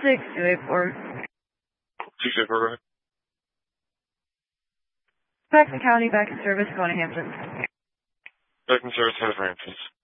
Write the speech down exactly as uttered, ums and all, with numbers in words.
six two eight four. six eight four, go ahead. Back to County, back in service, Conahampton. Back in service, Hamptons.